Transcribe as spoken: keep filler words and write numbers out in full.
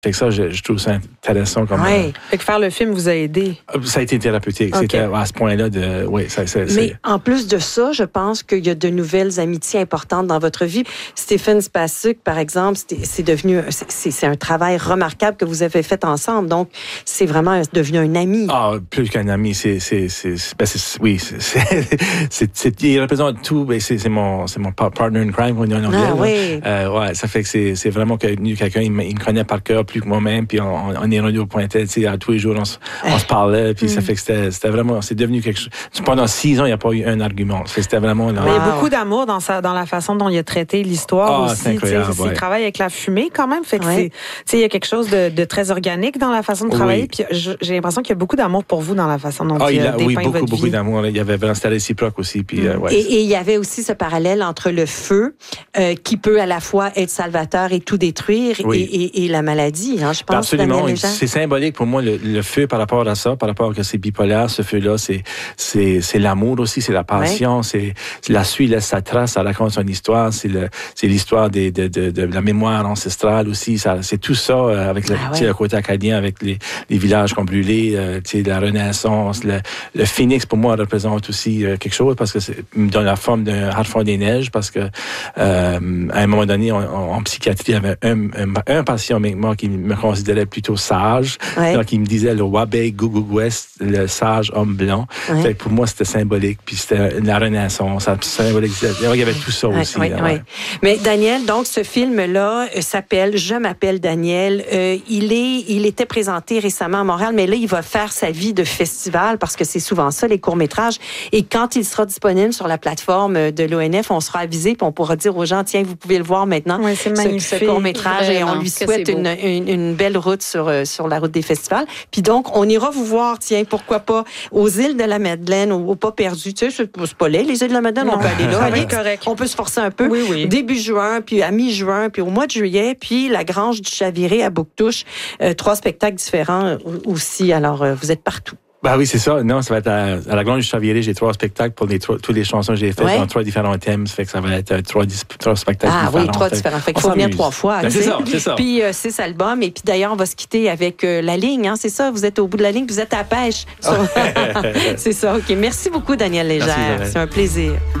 Fait que ça, je, je trouve ça intéressant. Comme, ouais. euh, fait que faire le film vous a aidé. Ça a été thérapeutique. Okay. C'était à ce point-là de. Oui, ça, ça, Mais c'est... en plus de ça, je pense qu'il y a de nouvelles amitiés importantes dans votre vie. Stephen Spacek, par exemple, c'est, c'est devenu. C'est, c'est un travail remarquable que vous avez fait ensemble. Donc, c'est vraiment devenu un ami. Ah, plus qu'un ami. C'est. c'est, c'est, ben c'est oui, c'est, c'est, c'est, c'est. Il représente tout. Ben c'est, c'est, mon, c'est mon partner in crime, on dit en anglais. Ah, oui. Euh, ouais, ça fait que c'est, c'est vraiment devenu quelqu'un, il me, il me connaît par cœur plus que moi-même, puis on, on est rendu au point tel, tu sais, à tous les jours, on, on se parlait, puis mm. ça fait que c'était, c'était vraiment, c'est devenu quelque chose. Pendant six ans, il n'y a pas eu un argument. C'était vraiment... Là, mais il y a beaucoup d'amour dans, sa, dans la façon dont il a traité l'histoire ah, aussi. C'est incroyable, ouais. Il travaille avec la fumée quand même, fait que ouais. c'est, il y a quelque chose de, de très organique dans la façon de travailler, oui. Puis j'ai l'impression qu'il y a beaucoup d'amour pour vous dans la façon dont ah, il a dépeint oui, beaucoup, votre beaucoup vie. d'amour. Il y avait vraiment, c'était réciproque aussi. Puis, mm. euh, ouais. et, et il y avait aussi ce parallèle entre le feu, euh, qui peut à la fois être salvateur et tout détruire, oui. et, et, et la maladie, hein, je pense. Absolument. C'est symbolique pour moi, le, le feu par rapport à ça, par rapport à que c'est bipolaire, ce feu-là, c'est, c'est, c'est l'amour aussi, c'est la passion, ouais. c'est, c'est la suite laisse sa trace, ça raconte son histoire, c'est, le, c'est l'histoire des, de, de, de la mémoire ancestrale aussi, ça, c'est tout ça euh, avec le, ah ouais. le côté acadien, avec les, les villages qu'on brûlait, euh, la Renaissance, le, le phénix pour moi représente aussi euh, quelque chose parce que c'est dans la forme d'un harfang des neiges, parce que euh, à un moment donné, en, en psychiatrie, il y avait un, un, un patient avec moi qui me considérait plutôt sage, ouais. donc il me disait le Wabe Gugugwest, le sage homme blanc. Ouais. Fait, pour moi, c'était symbolique, puis c'était la Renaissance, ça symbolisait. Il y avait tout ça ouais, aussi. Ouais, là, ouais. Ouais. Mais Daniel, donc ce film-là euh, s'appelle Je m'appelle Daniel. Euh, il est, il était présenté récemment à Montréal, mais là, il va faire sa vie de festival parce que c'est souvent ça, les courts-métrages. Et quand il sera disponible sur la plateforme de l'O N F, on sera avisé, puis on pourra dire aux gens, tiens, vous pouvez le voir maintenant, ouais, c'est magnifique, ce, ce court-métrage, vraiment, et on lui souhaite une, une, une belle route sur, sur la route des festivals. Puis donc, on ira vous voir, tiens, pourquoi pas, aux îles de la Madeleine, au, au Pas Perdu. Tu sais, c'est, c'est pas laid, les îles de la Madeleine, non, on peut aller là. Allez, correct. On peut se forcer un peu. Oui, oui. Début juin, puis à mi-juin, puis au mois de juillet, puis la Grange du Chaviré à Bouctouche. Euh, trois spectacles différents aussi. Alors, euh, vous êtes partout. Ben oui, c'est ça. Non, ça va être à, à la Grange du Chaviré. J'ai trois spectacles pour les trois, toutes les chansons que j'ai faites ouais. dans trois différents thèmes. Ça fait que ça va être trois, trois spectacles ah, différents. Ah oui, trois fait, différents. Fait qu'il faut venir trois fois. Ben, c'est ça, c'est ça. Puis euh, six albums. Et puis d'ailleurs, on va se quitter avec euh, la ligne. Hein, c'est ça, vous êtes au bout de la ligne, vous êtes à la pêche. C'est ça. OK. Merci beaucoup, Daniel Légère. Merci, c'est un plaisir.